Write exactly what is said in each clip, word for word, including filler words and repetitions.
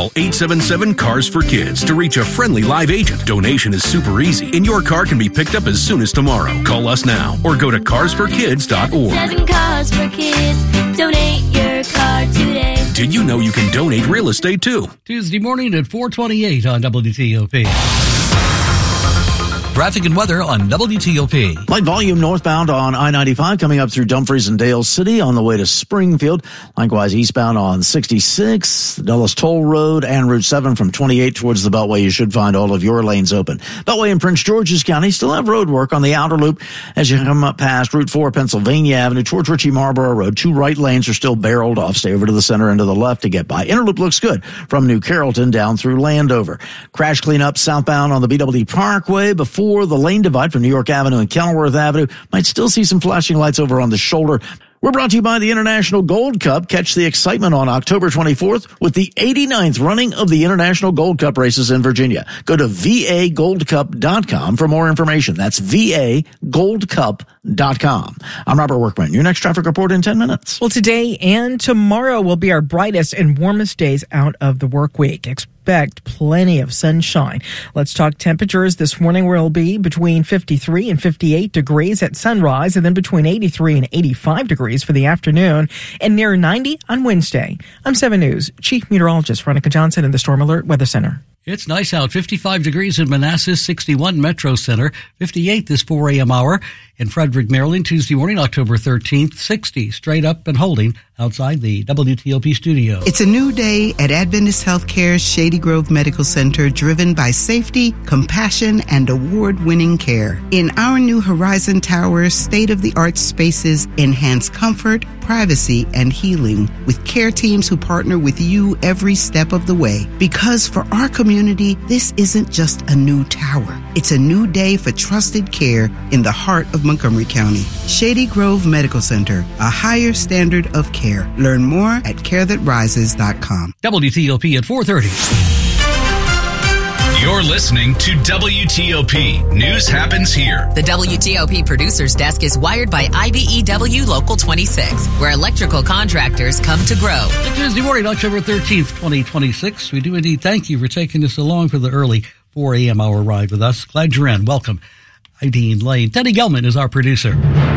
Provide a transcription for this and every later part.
Call eight seven seven, C A R S for Kids to reach a friendly live agent. Donation is super easy, and your car can be picked up as soon as tomorrow. Call us now or go to cars for kids dot org. Seven Cars for Kids. Donate your car today. Did you know you can donate real estate too? Tuesday morning at four twenty-eight on W T O P. Traffic and weather on W T O P. Light volume northbound on I ninety-five coming up through Dumfries and Dale City on the way to Springfield. Likewise, eastbound on sixty-six, Dulles Toll Road, and Route seven from twenty-eight towards the Beltway. You should find all of your lanes open. Beltway in Prince George's County still have road work on the outer loop as you come up past Route four, Pennsylvania Avenue towards Ritchie Marlboro Road. Two right lanes are still barreled off. Stay over to the center and to the left to get by. Inner loop looks good from New Carrollton down through Landover. Crash cleanup southbound on the B W D Parkway before the lane divide from New York Avenue and Kenilworth Avenue. Might still see some flashing lights over on the shoulder. We're brought to you by the International Gold Cup. Catch the excitement on October twenty-fourth with the eighty-ninth running of the International Gold Cup races in Virginia. Go to V A gold cup dot com for more information. That's V A gold cup dot com. I'm Robert Workman. Your next traffic report in ten minutes. Well, today and tomorrow will be our brightest and warmest days out of the work week. Expect plenty of sunshine. Let's talk temperatures. This morning will be between fifty-three and fifty-eight degrees at sunrise, and then between eighty-three and eighty-five degrees for the afternoon, and near ninety on Wednesday. I'm seven News Chief Meteorologist Veronica Johnson in the Storm Alert Weather Center. It's nice out. fifty-five degrees in Manassas, sixty-one Metro Center, fifty-eight this four a.m. hour. In Frederick, Maryland, Tuesday morning, October thirteenth, sixty, straight up and holding outside the W T O P studio. It's a new day at Adventist Healthcare's Shady Grove Medical Center, driven by safety, compassion, and award-winning care. In our new Horizon Tower, state-of-the-art spaces enhance comfort, privacy, and healing with care teams who partner with you every step of the way. Because for our community, this isn't just a new tower. It's a new day for trusted care in the heart of Montgomery County. Shady Grove Medical Center, a higher standard of care. Learn more at care that rises dot com. W T O P at four thirty. You're listening to W T O P. News happens here. The W T O P producer's desk is wired by I B E W Local twenty-six, where electrical contractors come to grow. Tuesday morning, October thirteenth, twenty twenty-six. We do indeed thank you for taking us along for the early four a.m. hour ride with us. Glad you're in. Welcome. I'm Dean Lane. Teddy Gelman is our producer.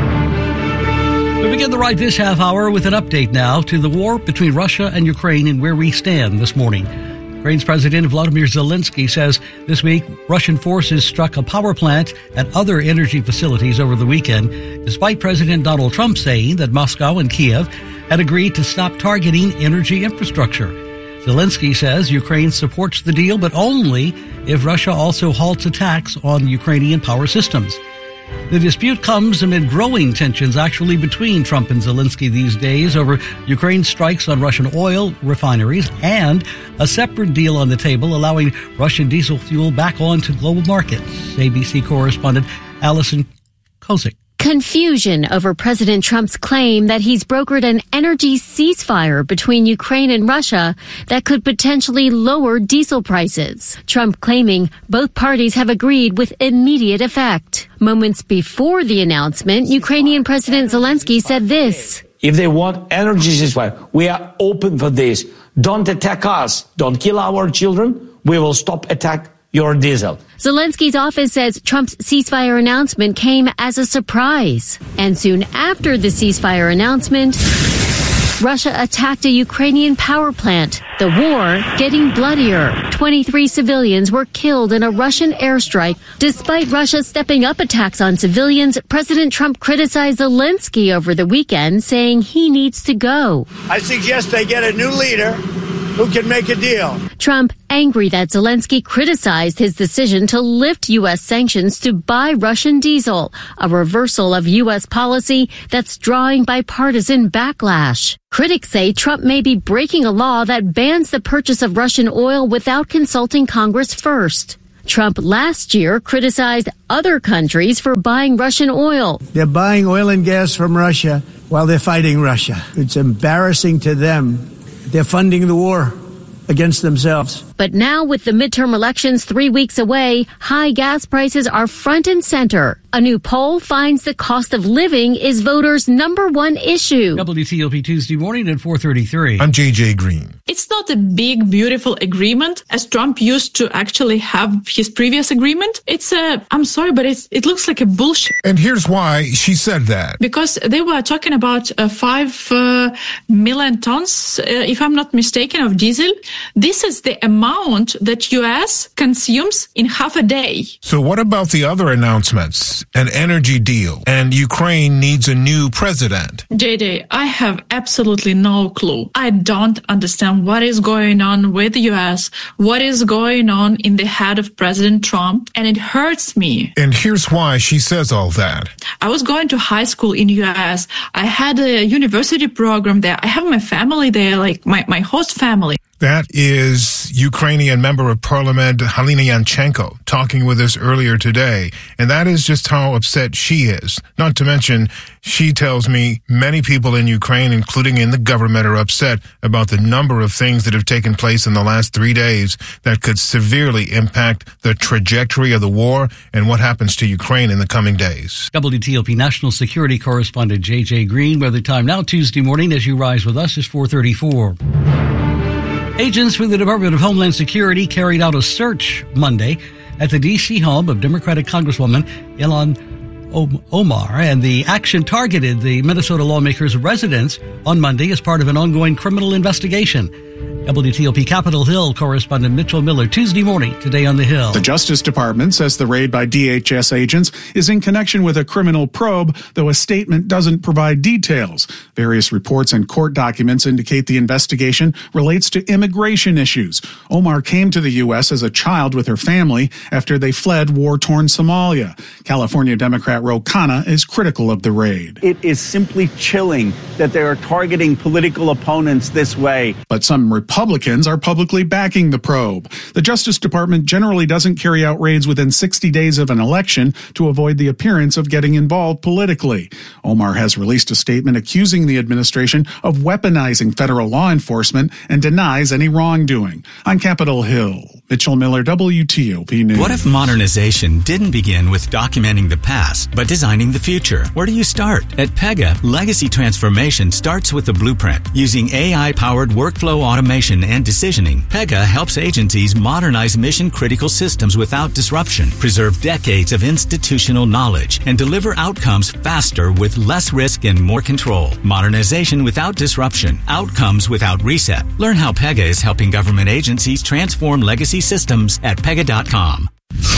We begin the ride this half hour with an update now to the war between Russia and Ukraine and where we stand this morning. Ukraine's President Volodymyr Zelensky says this week Russian forces struck a power plant and other energy facilities over the weekend, despite President Donald Trump saying that Moscow and Kiev had agreed to stop targeting energy infrastructure. Zelensky says Ukraine supports the deal, but only if Russia also halts attacks on Ukrainian power systems. The dispute comes amid growing tensions actually between Trump and Zelensky these days over Ukraine's strikes on Russian oil refineries and a separate deal on the table allowing Russian diesel fuel back onto global markets. A B C correspondent Allison Kozik. Confusion over President Trump's claim that he's brokered an energy ceasefire between Ukraine and Russia that could potentially lower diesel prices. Trump claiming both parties have agreed with immediate effect. Moments before the announcement, Ukrainian President Zelensky said this. If they want energy ceasefire, we are open for this. Don't attack us. Don't kill our children. We will stop attack your diesel. Zelensky's office says Trump's ceasefire announcement came as a surprise. And soon after the ceasefire announcement, Russia attacked a Ukrainian power plant. The war getting bloodier. twenty-three civilians were killed in a Russian airstrike. Despite Russia stepping up attacks on civilians, President Trump criticized Zelensky over the weekend, saying he needs to go. I suggest they get a new leader who can make a deal. Trump angry that Zelensky criticized his decision to lift U S sanctions to buy Russian diesel, a reversal of U S policy that's drawing bipartisan backlash. Critics say Trump may be breaking a law that bans the purchase of Russian oil without consulting Congress first. Trump last year criticized other countries for buying Russian oil. They're buying oil and gas from Russia while they're fighting Russia. It's embarrassing to them. They're funding the war against themselves. But now with the midterm elections three weeks away, high gas prices are front and center. A new poll finds the cost of living is voters' number one issue. W T O P Tuesday morning at four thirty-three. I'm J J Green. It's not a big, beautiful agreement as Trump used to actually have his previous agreement. It's a, I'm sorry, but it's, it looks like a bullshit. And here's why she said that. Because they were talking about uh, five uh, million tons, uh, if I'm not mistaken, of diesel. This is the amount that U S consumes in half a day. So what about the other announcements? An energy deal, and Ukraine needs a new president. J J, I have absolutely no clue. I don't understand what is going on with the U S, what is going on in the head of President Trump, and it hurts me. And here's why she says all that. I was going to high school in U S. I had a university program there. I have my family there, like my, my host family. That is Ukrainian member of parliament Halina Yanchenko talking with us earlier today. And that is just how upset she is. Not to mention, she tells me many people in Ukraine, including in the government, are upset about the number of things that have taken place in the last three days that could severely impact the trajectory of the war and what happens to Ukraine in the coming days. W T O P National Security Correspondent J J Green, where the time now Tuesday morning as you rise with us is four thirty-four. Agents from the Department of Homeland Security carried out a search Monday at the D C home of Democratic Congresswoman Ilhan Omar, and the action targeted the Minnesota lawmaker's residence on Monday as part of an ongoing criminal investigation. W T O P Capitol Hill correspondent Mitchell Miller, Tuesday morning, today on the Hill. The Justice Department says the raid by D H S agents is in connection with a criminal probe, though a statement doesn't provide details. Various reports and court documents indicate the investigation relates to immigration issues. Omar came to the U S as a child with her family after they fled war-torn Somalia. California Democrat Ro Khanna is critical of the raid. It is simply chilling that they are targeting political opponents this way. But some Republicans are publicly backing the probe. The Justice Department generally doesn't carry out raids within sixty days of an election to avoid the appearance of getting involved politically. Omar has released a statement accusing the administration of weaponizing federal law enforcement and denies any wrongdoing. On Capitol Hill, Mitchell Miller, W T O P News. What if modernization didn't begin with documenting the past, but designing the future? Where do you start? At Pega, legacy transformation starts with the blueprint. Using A I-powered workflow automation and decisioning, Pega helps agencies modernize mission-critical systems without disruption, preserve decades of institutional knowledge, and deliver outcomes faster with less risk and more control. Modernization without disruption. Outcomes without reset. Learn how Pega is helping government agencies transform legacy systems at pega dot com.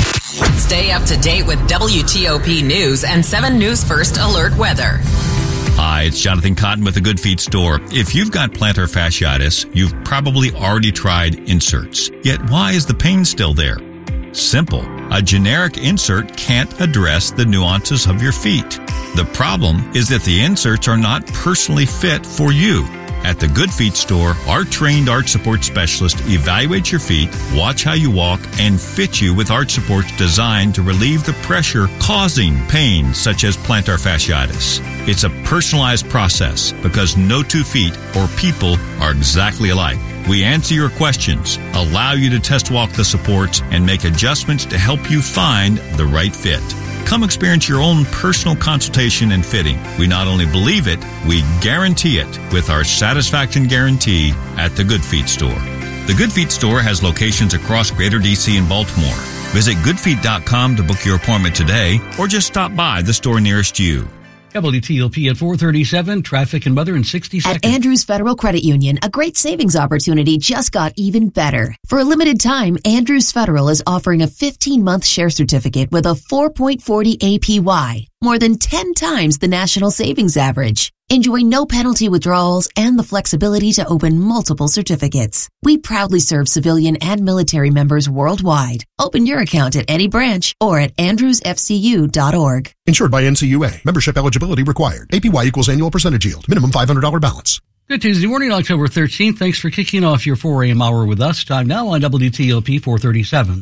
Stay up to date with W T O P News and seven News First Alert Weather. Hi, it's Jonathan Cotton with the Good Feet Store. If you've got plantar fasciitis, you've probably already tried inserts. Yet why is the pain still there? Simple. A generic insert can't address the nuances of your feet. The problem is that the inserts are not personally fit for you. At the Good Feet Store, our trained arch support specialist evaluates your feet, watch how you walk, and fit you with arch supports designed to relieve the pressure causing pain such as plantar fasciitis. It's a personalized process because no two feet or people are exactly alike. We answer your questions, allow you to test walk the supports, and make adjustments to help you find the right fit. Come experience your own personal consultation and fitting. We not only believe it, we guarantee it with our satisfaction guarantee at the Good Feet Store. The Good Feet Store has locations across Greater D C and Baltimore. Visit good feet dot com to book your appointment today or just stop by the store nearest you. W T O P at four thirty-seven, traffic and weather in sixty seconds. At Andrews Federal Credit Union, a great savings opportunity just got even better. For a limited time, Andrews Federal is offering a fifteen-month share certificate with a four point four zero A P Y, more than ten times the national savings average. Enjoy no penalty withdrawals and the flexibility to open multiple certificates. We proudly serve civilian and military members worldwide. Open your account at any branch or at andrews f c u dot org. Insured by N C U A. Membership eligibility required. A P Y equals annual percentage yield. Minimum five hundred dollars balance. Good Tuesday morning, October thirteenth. Thanks for kicking off your four a.m. hour with us. Time now on W T O P four thirty-seven.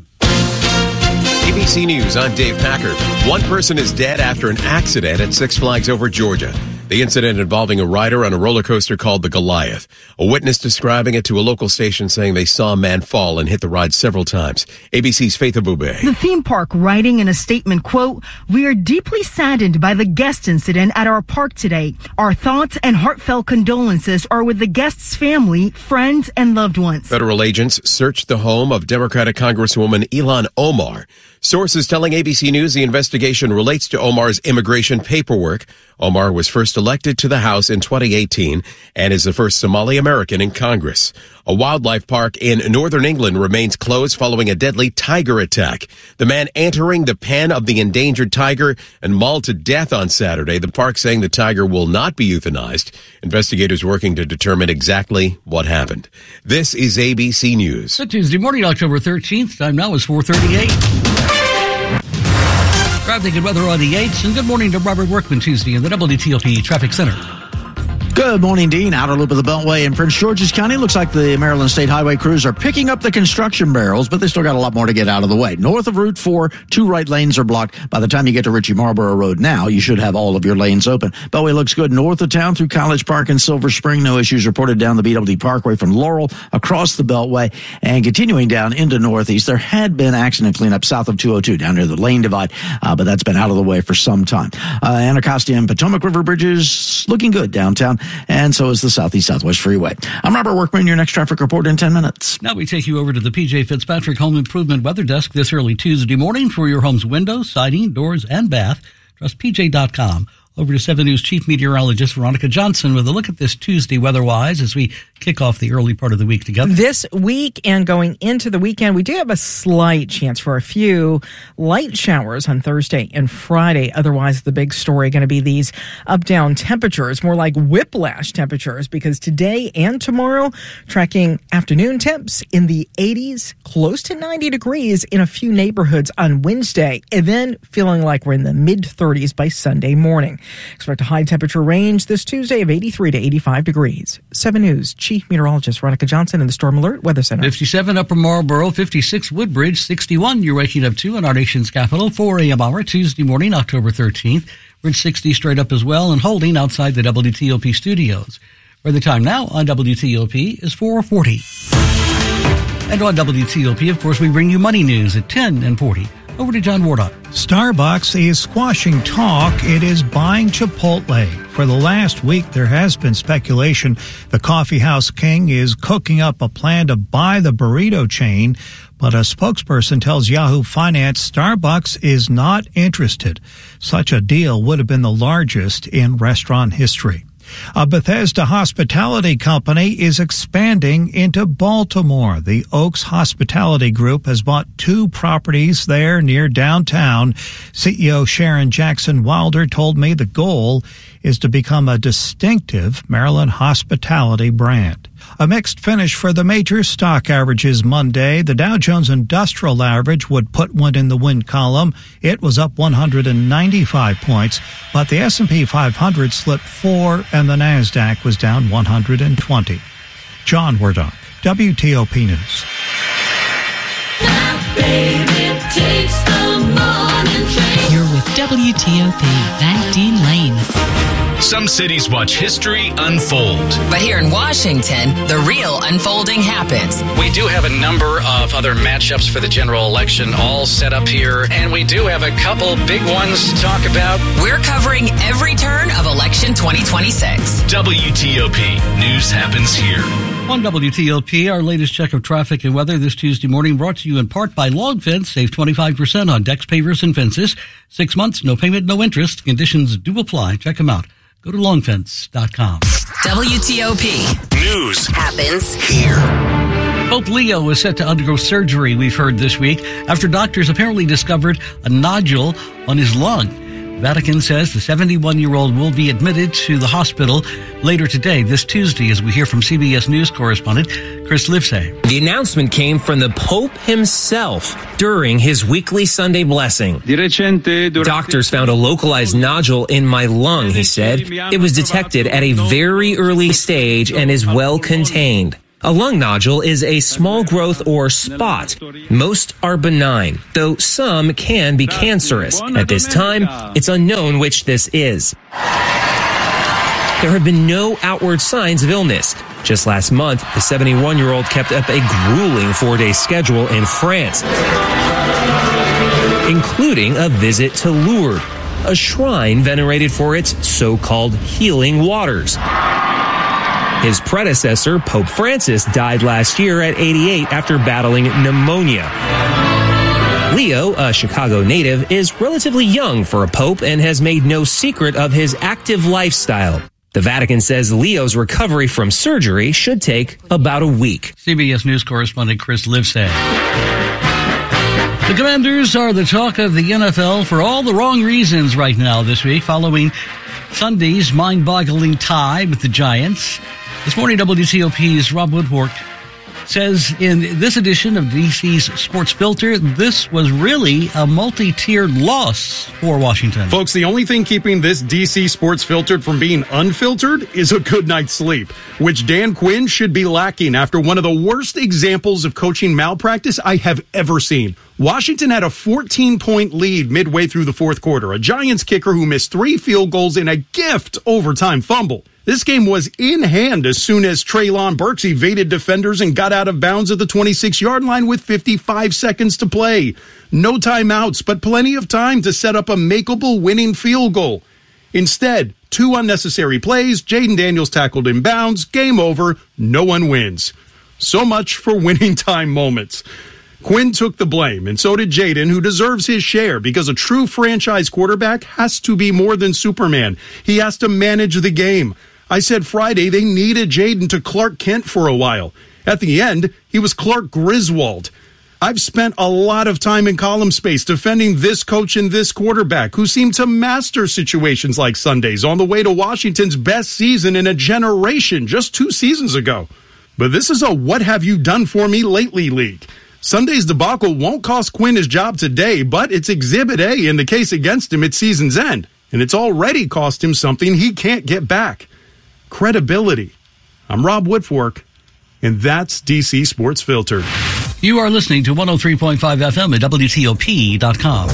A B C News, I'm Dave Packard. One person is dead after an accident at Six Flags Over Georgia. The incident involving a rider on a roller coaster called the Goliath. A witness describing it to a local station saying they saw a man fall and hit the ride several times. A B C's Faith Abube. The theme park writing in a statement, quote, "We are deeply saddened by the guest incident at our park today. Our thoughts and heartfelt condolences are with the guest's family, friends, and loved ones." Federal agents searched the home of Democratic Congresswoman Ilhan Omar. Sources telling A B C News the investigation relates to Omar's immigration paperwork. Omar was first elected to the House in twenty eighteen and is the first Somali American in Congress. A wildlife park in northern England remains closed following a deadly tiger attack. The man entering the pen of the endangered tiger and mauled to death on Saturday. The park saying the tiger will not be euthanized. Investigators working to determine exactly what happened. This is A B C News. Good Tuesday morning, October thirteenth. Time now is four thirty-eight. Traffic and weather on the eights, and good morning to Robert Workman Tuesday in the W T O P Traffic Center. Good morning, Dean. Outer loop of the Beltway in Prince George's County. Looks like the Maryland State Highway crews are picking up the construction barrels, but they still got a lot more to get out of the way. North of Route four, two right lanes are blocked. By the time you get to Ritchie Marlboro Road now, you should have all of your lanes open. Beltway looks good north of town through College Park and Silver Spring. No issues reported down the B W D Parkway from Laurel across the Beltway and continuing down into Northeast. There had been accident cleanup south of two oh two down near the lane divide, uh, but that's been out of the way for some time. Uh, Anacostia and Potomac River bridges looking good downtown, and so is the Southeast Southwest Freeway. I'm Robert Workman, your next traffic report in ten minutes. Now we take you over to the P J Fitzpatrick Home Improvement Weather Desk this early Tuesday morning for your home's windows, siding, doors, and bath. Trust P J dot com. Over to seven News Chief Meteorologist Veronica Johnson with a look at this Tuesday weather-wise as we kick off the early part of the week together. This week and going into the weekend, we do have a slight chance for a few light showers on Thursday and Friday. Otherwise, the big story going to be these up-down temperatures, more like whiplash temperatures, because today and tomorrow, tracking afternoon temps in the eighties, close to ninety degrees in a few neighborhoods on Wednesday, and then feeling like we're in the mid-thirties by Sunday morning. Expect a high temperature range this Tuesday of eighty-three to eighty-five degrees. seven News Chief Meteorologist Veronica Johnson in the Storm Alert Weather Center. fifty-seven Upper Marlboro, fifty-six Woodbridge, sixty-one you're waking up to in our nation's capital, four a.m. hour, Tuesday morning, October thirteenth. We're at sixty straight up as well and holding outside the W T O P studios, where the time now on W T O P is four forty. And on W T O P, of course, we bring you money news at ten and forty. Over to John Wardock. Starbucks is squashing talk. It is buying Chipotle. For the last week, there has been speculation the coffeehouse king is cooking up a plan to buy the burrito chain, but a spokesperson tells Yahoo Finance Starbucks is not interested. Such a deal would have been the largest in restaurant history. A Bethesda hospitality company is expanding into Baltimore. The Oaks Hospitality Group has bought two properties there near downtown. C E O Sharon Jackson Wilder told me the goal is to become a distinctive Maryland hospitality brand. A mixed finish for the major stock averages Monday. The Dow Jones Industrial Average would put one in the win column. It was up one hundred ninety-five points, but the S and P five hundred slipped four and the NASDAQ was down one hundred twenty. John Wardock, W T O P News. Baby takes the morning train. You're with W T O P and Dean Lane. Some cities watch history unfold. But here in Washington, the real unfolding happens. We do have a number of other matchups for the general election all set up here, and we do have a couple big ones to talk about. We're covering every turn of election twenty twenty-six. W T O P News happens here. On W T O P, our latest check of traffic and weather this Tuesday morning brought to you in part by Long Fence. Save twenty-five percent on decks, pavers, and fences. Six months, no payment, no interest. Conditions do apply. Check them out. Go to long fence dot com. W T O P News happens here. Pope Leo is set to undergo surgery, we've heard this week, after doctors apparently discovered a nodule on his lung. Vatican says the seventy-one-year-old will be admitted to the hospital later today, this Tuesday, as we hear from C B S News correspondent Chris Livesay. The announcement came from the Pope himself during his weekly Sunday blessing. Doctors found a localized nodule in my lung, he said. It was detected at a very early stage and is well contained. A lung nodule is a small growth or spot. Most are benign, though some can be cancerous. At this time, it's unknown which this is. There have been no outward signs of illness. Just last month, the seventy-one-year-old kept up a grueling four-day schedule in France, including a visit to Lourdes, a shrine venerated for its so-called healing waters. His predecessor, Pope Francis, died last year at eighty-eight after battling pneumonia. Leo, a Chicago native, is relatively young for a pope and has made no secret of his active lifestyle. The Vatican says Leo's recovery from surgery should take about a week. C B S News correspondent Chris Livesay. The Commanders are the talk of the N F L for all the wrong reasons right now this week, following Sunday's mind-boggling tie with the Giants. This morning, W T O P's Rob Woodfork says in this edition of D C's Sports Filter, this was really a multi-tiered loss for Washington. Folks, the only thing keeping this D C Sports Filtered from being unfiltered is a good night's sleep, which Dan Quinn should be lacking after one of the worst examples of coaching malpractice I have ever seen. Washington had a fourteen-point lead midway through the fourth quarter, a Giants kicker who missed three field goals in a gift overtime fumble. This game was in hand as soon as Treylon Burks evaded defenders and got out of bounds at the twenty-six-yard line with fifty-five seconds to play. No timeouts, but plenty of time to set up a makeable winning field goal. Instead, two unnecessary plays, Jaden Daniels tackled in bounds, game over, no one wins. So much for winning time moments. Quinn took the blame, and so did Jaden, who deserves his share because a true franchise quarterback has to be more than Superman. He has to manage the game. I said Friday they needed Jaden to Clark Kent for a while. At the end, he was Clark Griswold. I've spent a lot of time in column space defending this coach and this quarterback who seemed to master situations like Sundays on the way to Washington's best season in a generation just two seasons ago. But this is a what have you done for me lately league. Sunday's debacle won't cost Quinn his job today, but it's Exhibit A in the case against him at season's end. And it's already cost him something he can't get back. Credibility. I'm Rob Woodfork, and that's D C Sports Filtered. You are listening to one oh three point five F M at W T O P dot com.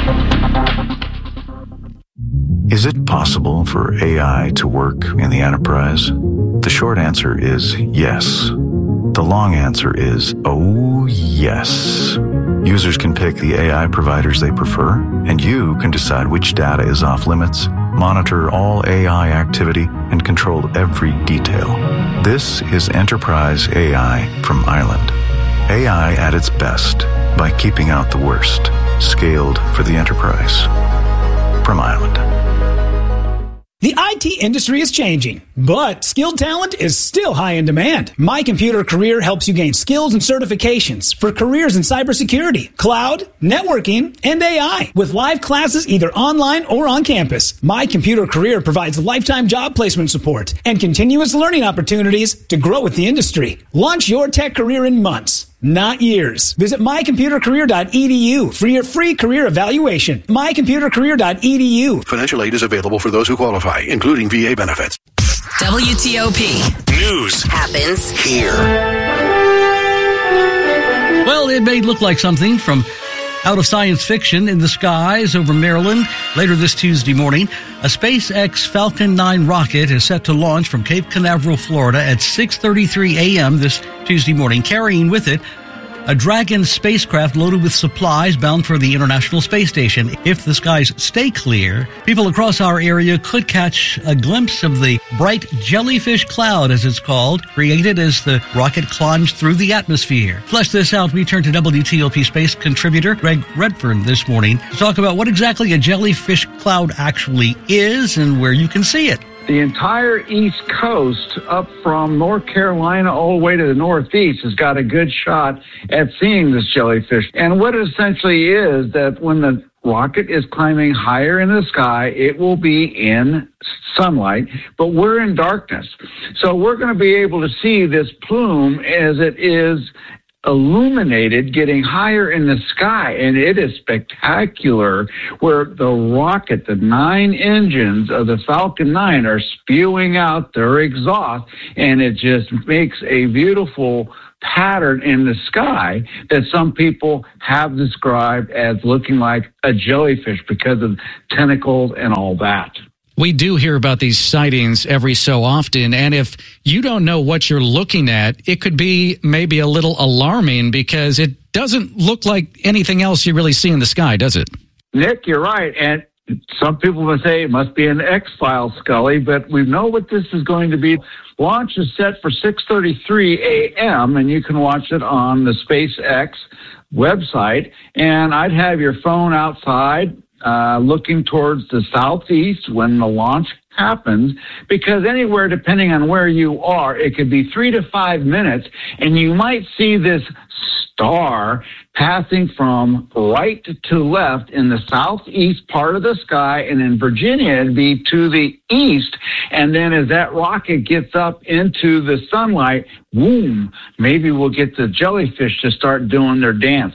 Is it possible for A I to work in the enterprise? The short answer is yes. The long answer is, oh yes. Users can pick the A I providers they prefer, and you can decide which data is off limits, monitor all A I activity, and control every detail. This is Enterprise A I from Island. A I at its best by keeping out the worst. Scaled for the enterprise. From Island. The I T industry is changing, but skilled talent is still high in demand. My Computer Career helps you gain skills and certifications for careers in cybersecurity, cloud, networking, and A I with live classes either online or on campus. My Computer Career provides lifetime job placement support and continuous learning opportunities to grow with the industry. Launch your tech career in months, not years. Visit my computer career dot e d u for your free career evaluation. my computer career dot e d u. Financial aid is available for those who qualify, including V A benefits. W T O P. News happens here. Well, it may look like something from out of science fiction. In the skies over Maryland later this Tuesday morning, a SpaceX Falcon nine rocket is set to launch from Cape Canaveral, Florida at six thirty-three a.m. this Tuesday morning, carrying with it a Dragon spacecraft loaded with supplies bound for the International Space Station. If the skies stay clear, people across our area could catch a glimpse of the bright jellyfish cloud, as it's called, created as the rocket climbs through the atmosphere. To flesh this out, we turn to W T O P space contributor Greg Redfern this morning to talk about what exactly a jellyfish cloud actually is and where you can see it. The entire East Coast, up from North Carolina all the way to the Northeast, has got a good shot at seeing this jellyfish. And what it essentially is that when the rocket is climbing higher in the sky, it will be in sunlight, but we're in darkness. So we're going to be able to see this plume as it is illuminated, getting higher in the sky, and it is spectacular where the rocket, the nine engines of the Falcon nine are spewing out their exhaust, and it just makes a beautiful pattern in the sky that some people have described as looking like a jellyfish because of tentacles and all that. We do hear about these sightings every so often, and if you don't know what you're looking at, it could be maybe a little alarming because it doesn't look like anything else you really see in the sky, does it? Nick, you're right. And some people will say it must be an X-Files, Scully, but we know what this is going to be. Launch is set for six thirty-three a.m., and you can watch it on the SpaceX website. And I'd have your phone outside uh, looking towards the southeast when the launch happens, because anywhere, depending on where you are, it could be three to five minutes, and you might see this star passing from right to left in the southeast part of the sky, and in Virginia it'd be to the east. And then as that rocket gets up into the sunlight, boom, maybe we'll get the jellyfish to start doing their dance.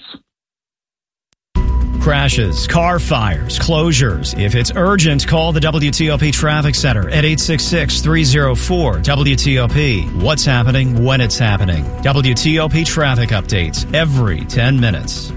Crashes, car fires, closures. If it's urgent, call the W T O P Traffic Center at eight six six, three oh four, W T O P. What's happening when it's happening. W T O P traffic updates every ten minutes.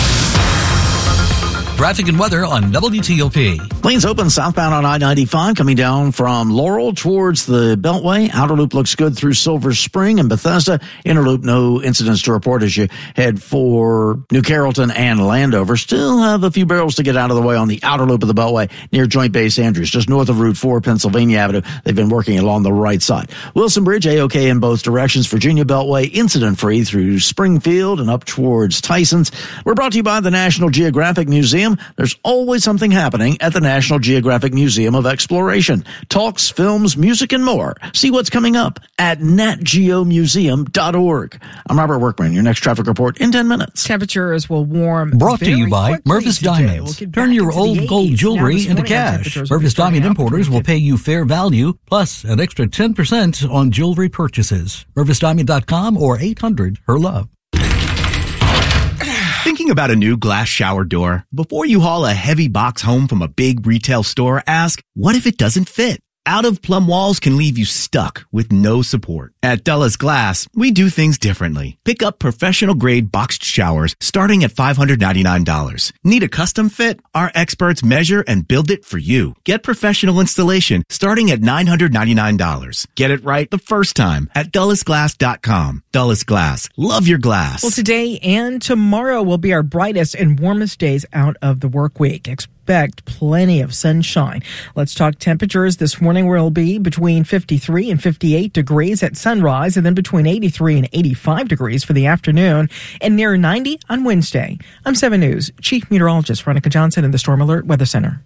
Traffic and weather on W T O P. Lanes open southbound on I ninety-five coming down from Laurel towards the Beltway. Outer loop looks good through Silver Spring and Bethesda. Inner loop, no incidents to report as you head for New Carrollton and Landover. Still have a few barrels to get out of the way on the outer loop of the Beltway near Joint Base Andrews, just north of Route four, Pennsylvania Avenue. They've been working along the right side. Wilson Bridge, A-OK in both directions. Virginia Beltway, incident-free through Springfield and up towards Tysons. We're brought to you by the National Geographic Museum. There's always something happening at the National Geographic Museum of Exploration. Talks, films, music, and more. See what's coming up at nat geo museum dot org. I'm Robert Workman. Your next traffic report in ten minutes. Temperatures will warm. Brought to you by Murphys Diamonds. We'll Turn your old gold jewelry into cash. Murphys Diamond Importers will pay you fair value, plus an extra ten percent on jewelry purchases. Murphys Diamond dot com or eight hundred, her love. Thinking about a new glass shower door? Before you haul a heavy box home from a big retail store, ask, what if it doesn't fit? Out-of-plumb walls can leave you stuck with no support. At Dulles Glass, we do things differently. Pick up professional-grade boxed showers starting at five hundred ninety-nine dollars. Need a custom fit? Our experts measure and build it for you. Get professional installation starting at nine hundred ninety-nine dollars. Get it right the first time at dulles glass dot com. Dulles Glass. Love your glass. Well, today and tomorrow will be our brightest and warmest days out of the work week. Expect plenty of sunshine. Let's talk temperatures. This morning will be between fifty-three and fifty-eight degrees at sunrise, and then between eighty-three and eighty-five degrees for the afternoon, and near ninety on Wednesday. I'm seven News Chief Meteorologist Veronica Johnson in the Storm Alert Weather Center.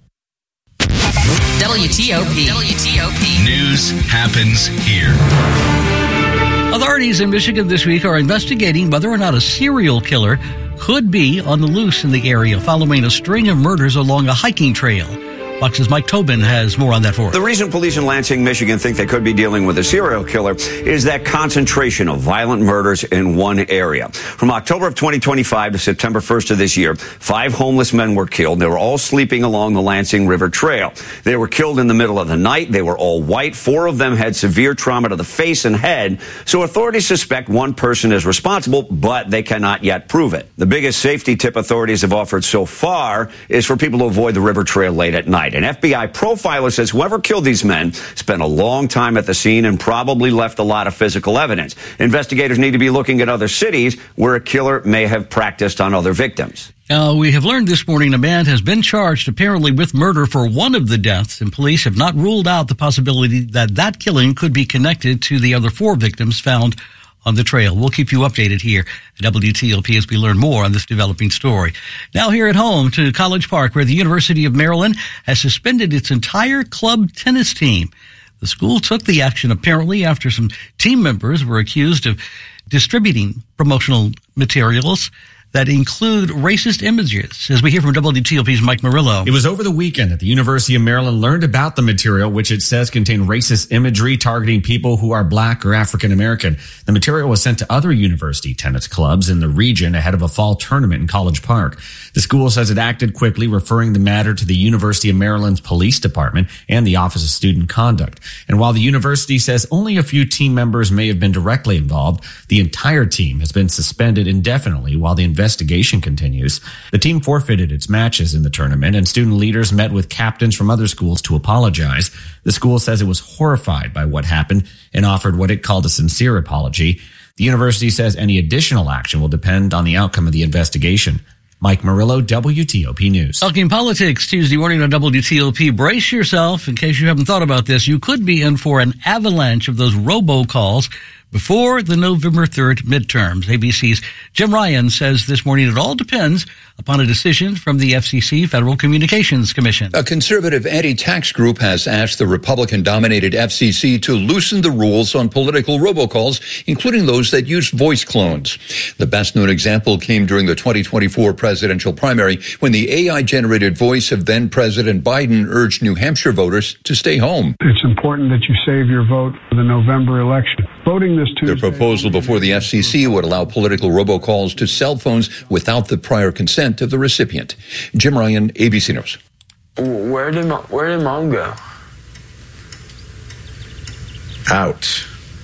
W T O P. W T O P. News happens here. Authorities in Michigan this week are investigating whether or not a serial killer could be on the loose in the area following a string of murders along a hiking trail. Fox's Mike Tobin has more on that for us. The reason police in Lansing, Michigan think they could be dealing with a serial killer is that concentration of violent murders in one area. From October of twenty twenty-five to September first of this year, five homeless men were killed. They were all sleeping along the Lansing River Trail. They were killed in the middle of the night. They were all white. Four of them had severe trauma to the face and head. So authorities suspect one person is responsible, but they cannot yet prove it. The biggest safety tip authorities have offered so far is for people to avoid the river trail late at night. An F B I profiler says whoever killed these men spent a long time at the scene and probably left a lot of physical evidence. Investigators need to be looking at other cities where a killer may have practiced on other victims. Uh, we have learned this morning a man has been charged apparently with murder for one of the deaths, and police have not ruled out the possibility that that killing could be connected to the other four victims found on the trail. We'll keep you updated here at W T O P as we learn more on this developing story. Now here at home to College Park, where the University of Maryland has suspended its entire club tennis team. The school took the action apparently after some team members were accused of distributing promotional materials that include racist images, as we hear from W T O P's Mike Murillo. It was over the weekend that the University of Maryland learned about the material, which it says contained racist imagery targeting people who are black or African American. The material was sent to other university tennis clubs in the region ahead of a fall tournament in College Park. The school says it acted quickly, referring the matter to the University of Maryland's police department and the Office of Student Conduct. And while the university says only a few team members may have been directly involved, the entire team has been suspended indefinitely while the investigation continues. The team forfeited its matches in the tournament, and student leaders met with captains from other schools to apologize. The school says it was horrified by what happened and offered what it called a sincere apology. The university says any additional action will depend on the outcome of the investigation. Mike Murillo, W T O P News. Talking politics Tuesday morning on W T O P. Brace yourself in case you haven't thought about this. You could be in for an avalanche of those robocalls before the November third midterms. A B C's Jim Ryan says this morning it all depends upon a decision from the F C C, Federal Communications Commission. A conservative anti-tax group has asked the Republican-dominated F C C to loosen the rules on political robocalls, including those that use voice clones. The best-known example came during the twenty twenty-four presidential primary when the A I-generated voice of then-President Biden urged New Hampshire voters to stay home. It's important that you save your vote for the November election. Voting this Tuesday. The proposal before the F C C would allow political robocalls to cell phones without the prior consent of the recipient. Jim Ryan, A B C News. Where did mom, where did mom go? Out.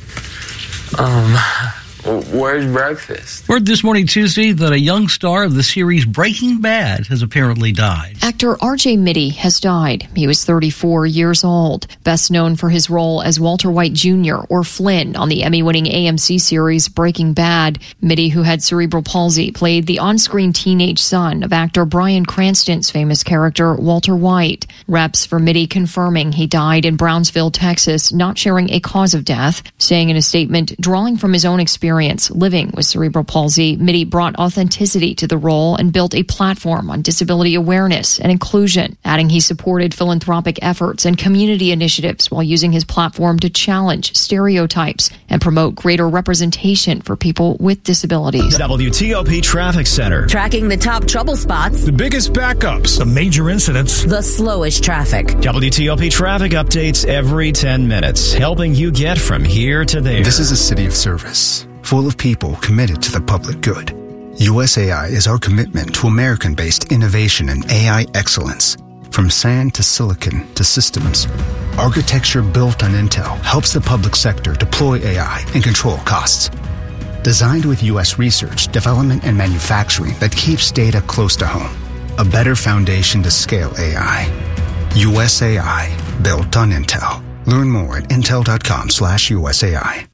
Um, where's breakfast? Word this morning, Tuesday, that a young star of the series Breaking Bad has apparently died. Actor R J Mitte has died. He was thirty-four years old, best known for his role as Walter White Junior or Flynn on the Emmy-winning A M C series Breaking Bad. Mitte, who had cerebral palsy, played the on-screen teenage son of actor Bryan Cranston's famous character Walter White. Reps for Mitte confirming he died in Brownsville, Texas, not sharing a cause of death, saying in a statement, drawing from his own experience living with cerebral palsy, Mitte brought authenticity to the role and built a platform on disability awareness and inclusion, adding he supported philanthropic efforts and community initiatives while using his platform to challenge stereotypes and promote greater representation for people with disabilities. W T O P Traffic Center. Tracking the top trouble spots, The biggest backups. The major incidents. the slowest traffic. W T O P traffic updates every ten minutes, helping you get from here to there. This is a city of service, full of people committed to the public good. U S A I is our commitment to American-based innovation and A I excellence. From sand to silicon to systems, architecture built on Intel helps the public sector deploy A I and control costs. Designed with U S research, development, and manufacturing that keeps data close to home. A better foundation to scale A I. U S A I, built on Intel. Learn more at intel.com slash USAI.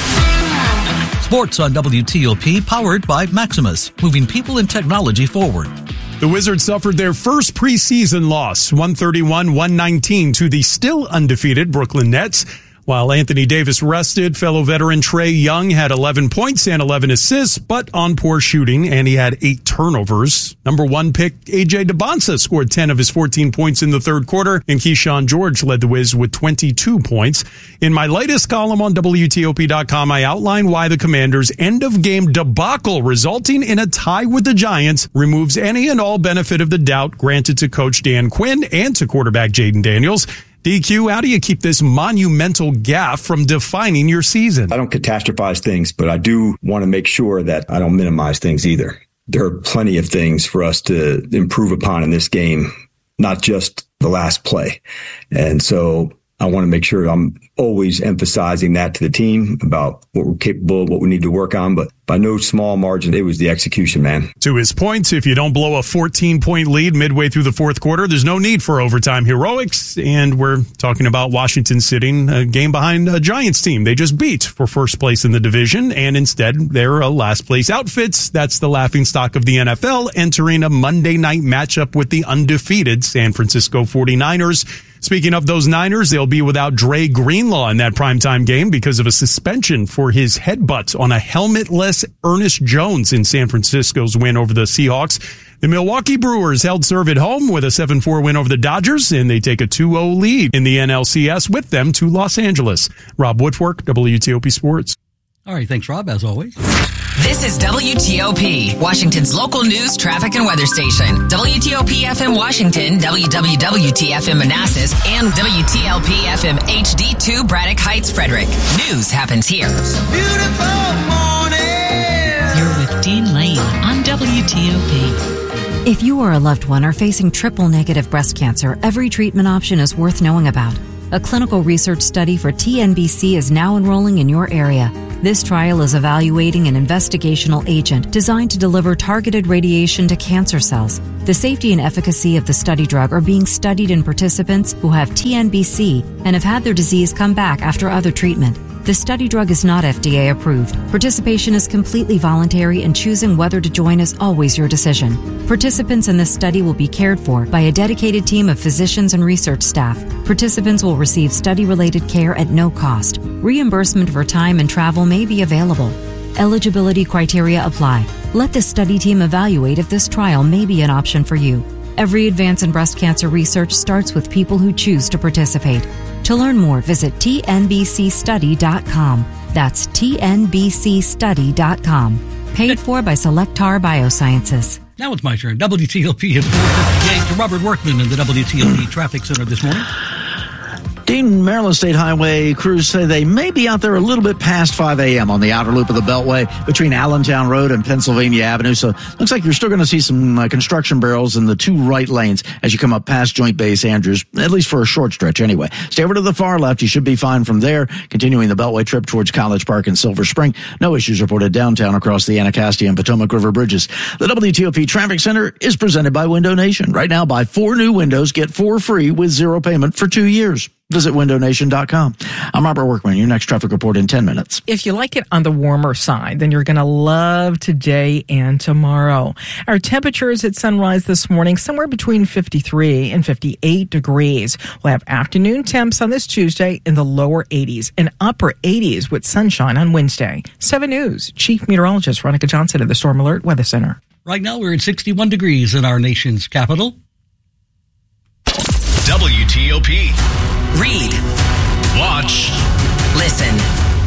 Sports on W T O P, powered by Maximus, moving people and technology forward. The Wizards suffered their first preseason loss, one thirty-one to one nineteen, to the still undefeated Brooklyn Nets. While Anthony Davis rested, fellow veteran Trae Young had eleven points and eleven assists, but on poor shooting, and he had eight turnovers. Number one pick A J DeBonsa scored ten of his fourteen points in the third quarter, and Keyshawn George led the Wiz with twenty-two points. In my latest column on W T O P dot com, I outline why the Commanders' end-of-game debacle, resulting in a tie with the Giants, removes any and all benefit of the doubt granted to Coach Dan Quinn and to quarterback Jaden Daniels. D Q, how do you keep this monumental gaffe from defining your season? I don't catastrophize things, but I do want to make sure that I don't minimize things either. There are plenty of things for us to improve upon in this game, not just the last play. And so I want to make sure I'm always emphasizing that to the team about what we're capable of, what we need to work on. But by no small margin, it was the execution, man. To his point, if you don't blow a fourteen-point lead midway through the fourth quarter, there's no need for overtime heroics. And we're talking about Washington sitting a game behind a Giants team they just beat for first place in the division. And instead, they're a last-place outfits. That's the laughingstock of the N F L, entering a Monday night matchup with the undefeated San Francisco forty-niners. Speaking of those Niners, they'll be without Dre Greenlaw in that primetime game because of a suspension for his headbutt on a helmetless Ernest Jones in San Francisco's win over the Seahawks. The Milwaukee Brewers held serve at home with a seven four win over the Dodgers, and they take a two oh lead in the N L C S with them to Los Angeles. Rob Woodfork, W T O P Sports. All right, thanks, Rob, as always. This is W T O P, Washington's local news, traffic, and weather station. W T O P F M Washington, W W W T F M Manassas, and W T L P F M H D two Braddock Heights, Frederick. News happens here. Beautiful morning. You're with Dean Lane on W T O P. If you or a loved one are facing triple-negative breast cancer, every treatment option is worth knowing about. A clinical research study for T N B C is now enrolling in your area. This trial is evaluating an investigational agent designed to deliver targeted radiation to cancer cells. The safety and efficacy of the study drug are being studied in participants who have T N B C and have had their disease come back after other treatment. The study drug is not F D A approved. Participation is completely voluntary, and choosing whether to join is always your decision. Participants in this study will be cared for by a dedicated team of physicians and research staff. Participants will receive study-related care at no cost. Reimbursement for time and travel may be available. Eligibility criteria apply. Let the study team evaluate if this trial may be an option for you. Every advance in breast cancer research starts with people who choose to participate. To learn more, visit T N B C study dot com. That's T N B C study dot com. Paid for by Selectar Biosciences. Now it's my turn. W T O P at four fifty-eight to Robert Workman in the W T O P Traffic Center this morning. Dean, Maryland State Highway crews say they may be out there a little bit past five a.m. on the outer loop of the Beltway between Allentown Road and Pennsylvania Avenue. So looks like you're still going to see some uh, construction barrels in the two right lanes as you come up past Joint Base Andrews, at least for a short stretch anyway. Stay over to the far left. You should be fine from there. Continuing the Beltway trip towards College Park and Silver Spring. No issues reported downtown across the Anacostia and Potomac River bridges. The W T O P Traffic Center is presented by Window Nation. Right now, buy four new windows, get four free with zero payment for two years. Visit window nation dot com. I'm Robert Workman. Your next traffic report in ten minutes. If you like it on the warmer side, then you're going to love today and tomorrow. Our temperatures at sunrise this morning, somewhere between fifty-three and fifty-eight degrees. We'll have afternoon temps on this Tuesday in the lower eighties and upper eighties with sunshine on Wednesday. seven News Chief Meteorologist Veronica Johnson at the Storm Alert Weather Center. Right now we're at sixty-one degrees in our nation's capital. W T O P. Read. Watch. Listen.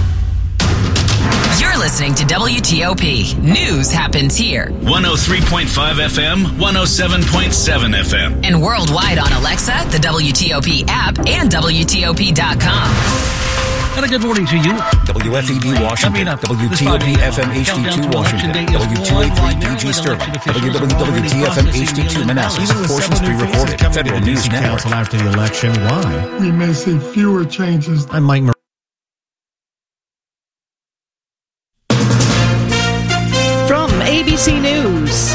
You're listening to W T O P. News happens here. one oh three point five F M, one oh seven point seven F M. And worldwide on Alexa, the W T O P app, and W T O P dot com. And a good morning to you. W F E B Washington, W T O P F M H D two Washington, W two eighty-three D G Sterling, W W W T F M H D two Manassas, portions pre-recorded, Federal News Network. Council after the election, why? We may see fewer changes. I'm Mike Mur- From A B C News,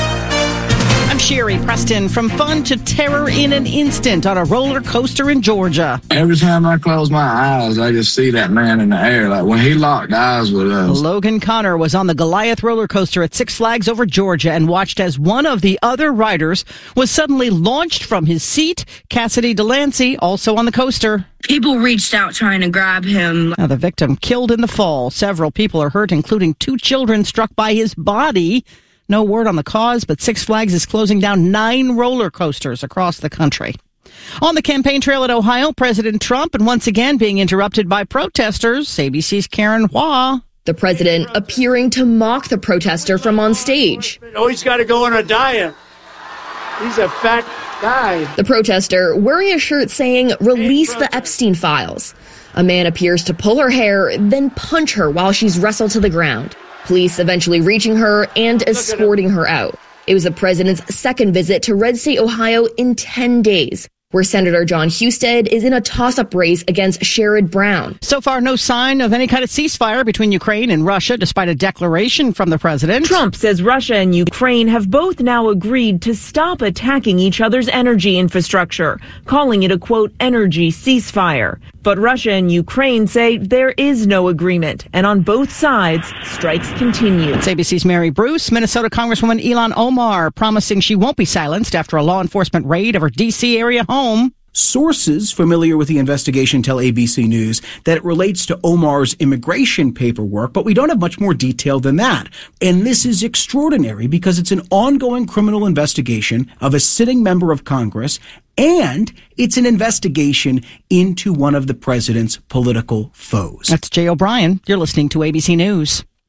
I'm Sherry Preston. From fun to terror in an instant on a roller coaster in Georgia. Every time I close my eyes, I just see that man in the air. Like when he locked eyes with us. Logan Connor was on the Goliath roller coaster at Six Flags over Georgia and watched as one of the other riders was suddenly launched from his seat. Cassidy Delancey, also on the coaster. People reached out trying to grab him. Now, the victim killed in the fall. Several people are hurt, including two children struck by his body. No word on the cause, but Six Flags is closing down nine roller coasters across the country. On the campaign trail at Ohio, President Trump, and once again being interrupted by protesters, A B C's Karen Hua. The president appearing to mock the protester from on stage. Oh, he's got to go on a diet. He's a fat guy. The protester wearing a shirt saying, "Release the Epstein files." A man appears to pull her hair, then punch her while she's wrestled to the ground. Police eventually reaching her and escorting her out. It was the president's second visit to Red State, Ohio in ten days, where Senator John Husted is in a toss-up race against Sherrod Brown. So far, no sign of any kind of ceasefire between Ukraine and Russia, despite a declaration from the president. Trump says Russia and Ukraine have both now agreed to stop attacking each other's energy infrastructure, calling it a, quote, energy ceasefire. But Russia and Ukraine say there is no agreement, and on both sides, strikes continue. It's A B C's Mary Bruce. Minnesota Congresswoman Ilhan Omar promising she won't be silenced after a law enforcement raid of her D C area home. Sources familiar with the investigation tell A B C News that it relates to Omar's immigration paperwork, but we don't have much more detail than that. And this is extraordinary because it's an ongoing criminal investigation of a sitting member of Congress, and it's an investigation into one of the president's political foes. That's Jay O'Brien. You're listening to A B C News.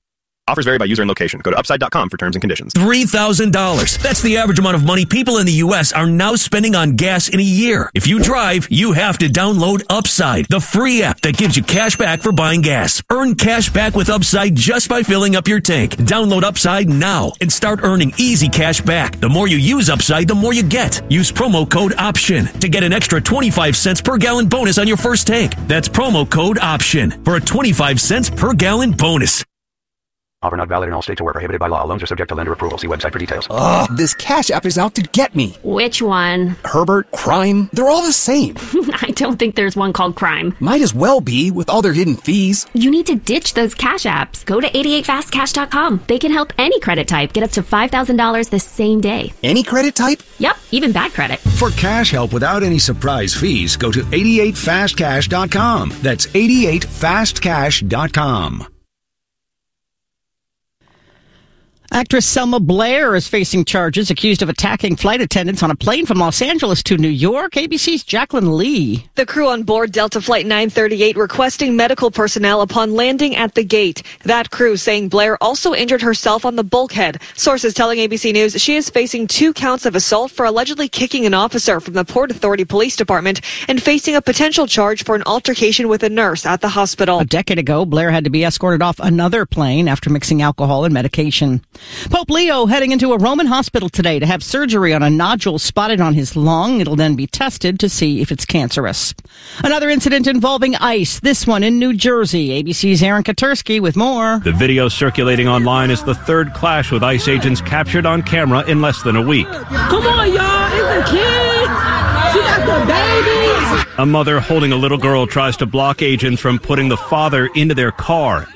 Offers vary by user and location. Go to upside dot com for terms and conditions. three thousand dollars. That's the average amount of money people in the U S are now spending on gas in a year. If you drive, you have to download Upside, the free app that gives you cash back for buying gas. Earn cash back with Upside just by filling up your tank. Download Upside now and start earning easy cash back. The more you use Upside, the more you get. Use promo code OPTION to get an extra twenty-five cents per gallon bonus on your first tank. That's promo code OPTION for a twenty-five cents per gallon bonus. Offer not valid in all states or where prohibited by law. Loans are subject to lender approval. See website for details. Ugh, this Cash App is out to get me. Which one? Herbert, Crime, they're all the same. I don't think there's one called Crime. Might as well be with all their hidden fees. You need to ditch those Cash Apps. Go to eighty-eight fast cash dot com. They can help any credit type get up to five thousand dollars the same day. Any credit type? Yep, even bad credit. For cash help without any surprise fees, go to eighty-eight fast cash dot com. That's eighty-eight fast cash dot com. Actress Selma Blair is facing charges accused of attacking flight attendants on a plane from Los Angeles to New York. A B C's Jacqueline Lee. The crew on board Delta Flight nine thirty-eight requesting medical personnel upon landing at the gate. That crew saying Blair also injured herself on the bulkhead. Sources telling A B C News she is facing two counts of assault for allegedly kicking an officer from the Port Authority Police Department and facing a potential charge for an altercation with a nurse at the hospital. A decade ago, Blair had to be escorted off another plane after mixing alcohol and medication. Pope Leo heading into a Roman hospital today to have surgery on a nodule spotted on his lung. It'll then be tested to see if it's cancerous. Another incident involving ICE, this one in New Jersey. A B C's Aaron Katursky with more. The video circulating online is the third clash with ICE agents captured on camera in less than a week. Come on, y'all. It's the kids. She got the babies. A mother holding a little girl tries to block agents from putting the father into their car.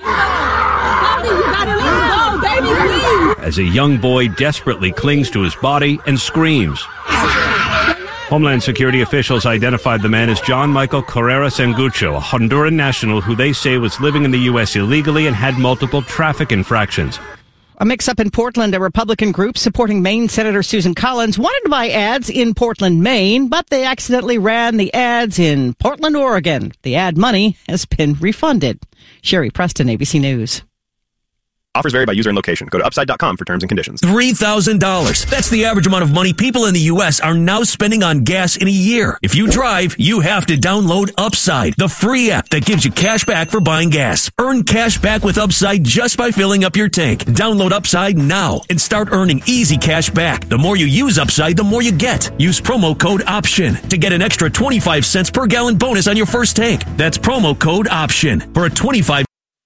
As a young boy desperately clings to his body and screams. Homeland Security officials identified the man as John Michael Carrera Sangucho, a Honduran national who they say was living in the U S illegally and had multiple traffic infractions. A mix-up in Portland. A Republican group supporting Maine Senator Susan Collins wanted to buy ads in Portland, Maine, but they accidentally ran the ads in Portland, Oregon. The ad money has been refunded. Sherry Preston, A B C News. Offers vary by user and location. Go to upside dot com for terms and conditions. three thousand dollars. That's the average amount of money people in the U S are now spending on gas in a year. If you drive, you have to download Upside, the free app that gives you cash back for buying gas. Earn cash back with Upside just by filling up your tank. Download Upside now and start earning easy cash back. The more you use Upside, the more you get. Use promo code OPTION to get an extra twenty-five cents per gallon bonus on your first tank. That's promo code OPTION for a twenty-five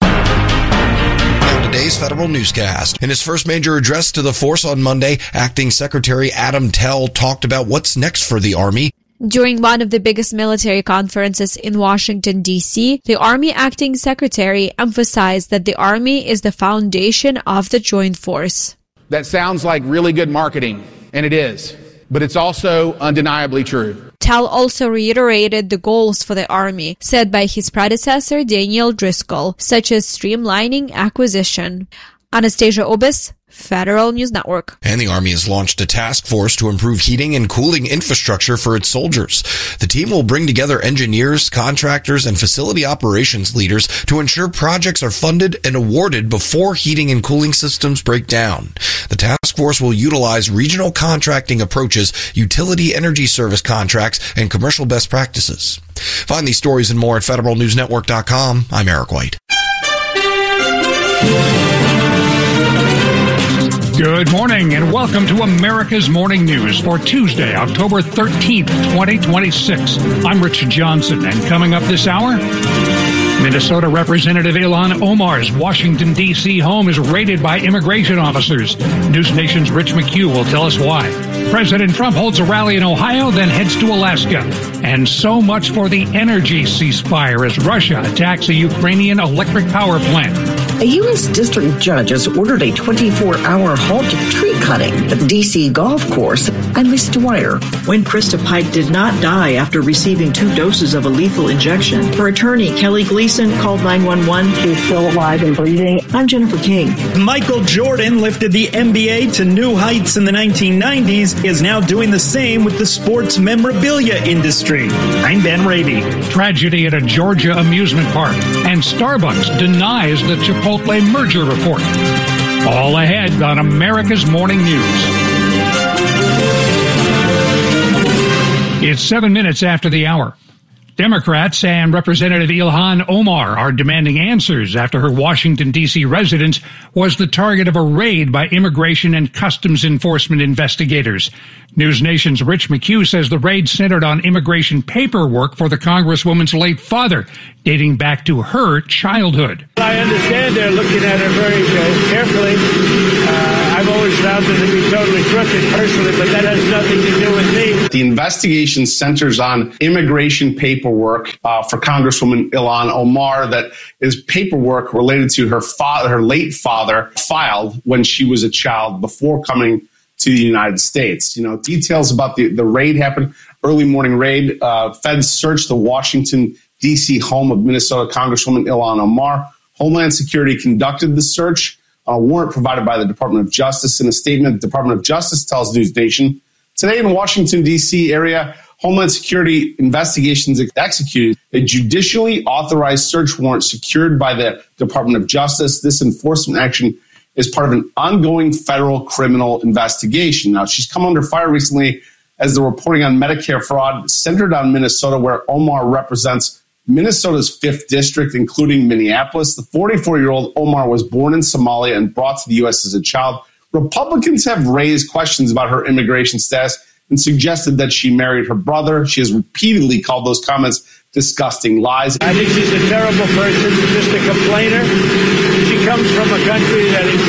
Today's federal newscast. In his first major address to the force on Monday, Acting Secretary Adam Tell talked about what's next for the Army. During one of the biggest military conferences in Washington, D C, the Army Acting Secretary emphasized that the Army is the foundation of the joint force. That sounds like really good marketing, and it is, but it's also undeniably true. Tell also reiterated the goals for the Army, set by his predecessor Daniel Driscoll, such as streamlining acquisition. Anastasia Obis, Federal News Network. And the Army has launched a task force to improve heating and cooling infrastructure for its soldiers. The team will bring together engineers, contractors, and facility operations leaders to ensure projects are funded and awarded before heating and cooling systems break down. The task force will utilize regional contracting approaches, utility energy service contracts, and commercial best practices. Find these stories and more at federal news network dot com. I'm Eric White. Good morning and welcome to America's Morning News for Tuesday, October thirteenth, twenty twenty-six. I'm Rich Johnson, and coming up this hour, Minnesota Representative Ilhan Omar's Washington, D C home is raided by immigration officers. News Nation's Rich McHugh will tell us why. President Trump holds a rally in Ohio, then heads to Alaska. And so much for the energy ceasefire as Russia attacks a Ukrainian electric power plant. A U S district judge has ordered a twenty-four hour halt to treatment cutting at the D C golf course. I'm Lisa Dwyer. When Krista Pike did not die after receiving two doses of a lethal injection, her attorney, Kelly Gleason, called nine one one. She's still alive and breathing. I'm Jennifer King. Michael Jordan lifted the N B A to new heights in the nineteen nineties, is now doing the same with the sports memorabilia industry. I'm Ben Raby. Tragedy at a Georgia amusement park, and Starbucks denies the Chipotle merger report. All ahead on America's Morning News. It's seven minutes after the hour. Democrats and Representative Ilhan Omar are demanding answers after her Washington, D C residence was the target of a raid by Immigration and Customs Enforcement investigators. News Nation's Rich McHugh says the raid centered on immigration paperwork for the Congresswoman's late father, dating back to her childhood. I understand they're looking at her very uh, carefully. Uh, I've always found her to be totally crooked personally, but that has nothing to do with me. The investigation centers on immigration paperwork uh, for Congresswoman Ilhan Omar that is paperwork related to her father, her late father, filed when she was a child before coming to the United States. You know, details about the, the raid happened, early morning raid. Uh, feds searched the Washington, D C home of Minnesota Congresswoman Ilhan Omar. Homeland Security conducted the search. A warrant provided by the Department of Justice. In a statement, the Department of Justice tells News Nation, today in Washington, D C area, Homeland Security investigations executed a judicially authorized search warrant secured by the Department of Justice. This enforcement action is part of an ongoing federal criminal investigation. Now, she's come under fire recently as the reporting on Medicare fraud centered on Minnesota, where Omar represents Minnesota's fifth district, including Minneapolis. The forty-four-year-old Omar was born in Somalia and brought to the U S as a child. Republicans have raised questions about her immigration status and suggested that she married her brother. She has repeatedly called those comments disgusting lies. I think she's a terrible person, just a complainer. She comes from a country that is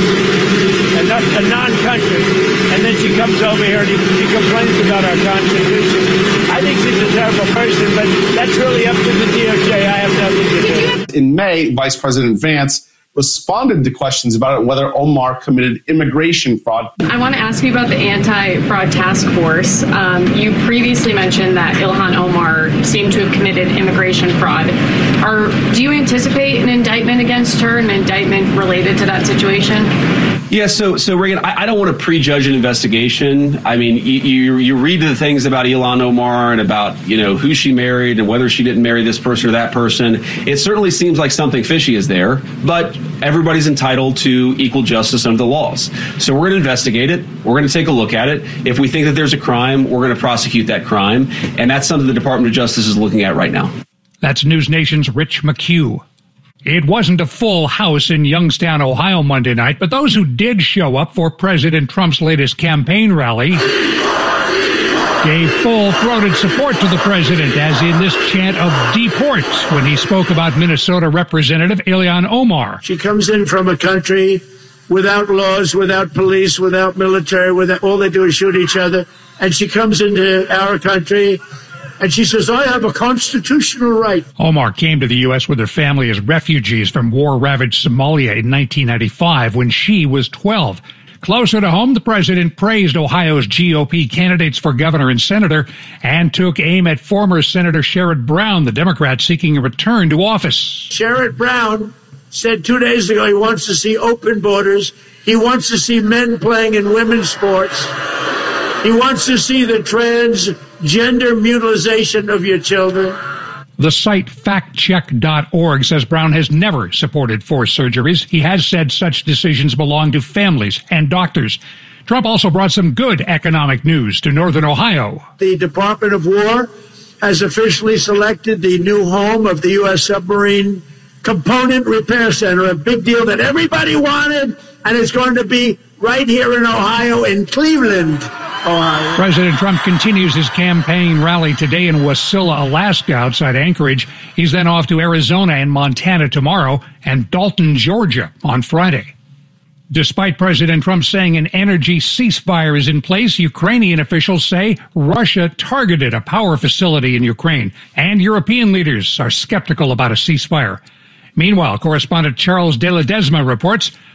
a, not, a non-country, and then she comes over here and she complains about our Constitution. I think she's a terrible person, but that's really up to the D O J. I have nothing to do. In May, Vice President Vance responded to questions about it, whether Omar committed immigration fraud. I want to ask you about the anti-fraud task force. Um, you previously mentioned that Ilhan Omar seemed to have committed immigration fraud. Are, do you anticipate an indictment against her, an indictment related to that situation? Yeah, so so Reagan, I, I don't want to prejudge an investigation. I mean, you, you you read the things about Ilhan Omar and about, you know, who she married and whether she didn't marry this person or that person. It certainly seems like something fishy is there, but everybody's entitled to equal justice under the laws. So we're going to investigate it. We're going to take a look at it. If we think that there's a crime, we're going to prosecute that crime, and that's something the Department of Justice is looking at right now. That's News Nation's Rich McHugh. It wasn't a full house in Youngstown, Ohio Monday night, but those who did show up for President Trump's latest campaign rally gave full-throated support to the president, as in this chant of deport when he spoke about Minnesota Representative Ilhan Omar. She comes in from a country without laws, without police, without military, without, all they do is shoot each other. And she comes into our country and she says, I have a constitutional right. Omar came to the U S with her family as refugees from war-ravaged Somalia in nineteen ninety-five when she was twelve. Closer to home, the president praised Ohio's G O P candidates for governor and senator and took aim at former Senator Sherrod Brown, the Democrat seeking a return to office. Sherrod Brown said two days ago he wants to see open borders. He wants to see men playing in women's sports. He wants to see the transgender mutilization of your children. The site fact check dot org says Brown has never supported forced surgeries. He has said such decisions belong to families and doctors. Trump also brought some good economic news to Northern Ohio. The Department of War has officially selected the new home of the U S Submarine Component Repair Center, a big deal that everybody wanted, and it's going to be right here in Ohio, in Cleveland, Ohio. President Trump continues his campaign rally today in Wasilla, Alaska, outside Anchorage. He's then off to Arizona and Montana tomorrow, and Dalton, Georgia on Friday. Despite President Trump saying an energy ceasefire is in place, Ukrainian officials say Russia targeted a power facility in Ukraine, and European leaders are skeptical about a ceasefire. Meanwhile, correspondent Charles De La Desma reports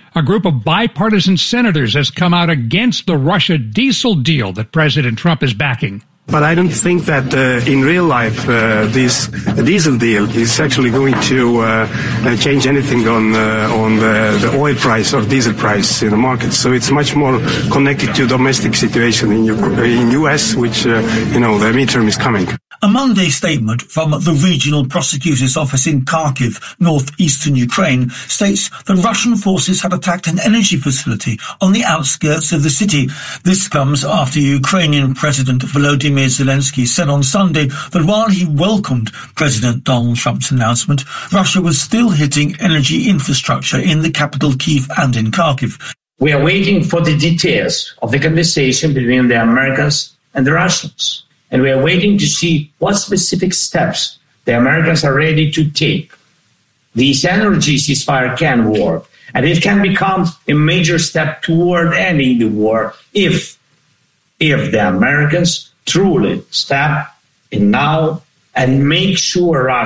A group of bipartisan senators has come out against the Russia diesel deal that President Trump is backing. But I don't think that uh, in real life uh, this diesel deal is actually going to uh, change anything on uh, on the, the oil price or diesel price in the market. So it's much more connected to domestic situation in U- in U S, which uh, you know the midterm is coming. A Monday statement from the regional prosecutor's office in Kharkiv, northeastern Ukraine, states that Russian forces had attacked an energy facility on the outskirts of the city. This comes after Ukrainian President Volodymyr Zelensky said on Sunday that while he welcomed President Donald Trump's announcement, Russia was still hitting energy infrastructure in the capital Kyiv and in Kharkiv. We are waiting for the details of the conversation between the Americans and the Russians. And we are waiting to see what specific steps the Americans are ready to take. This energy ceasefire can work, and it can become a major step toward ending the war if, if the Americans truly step in now and make sure Russia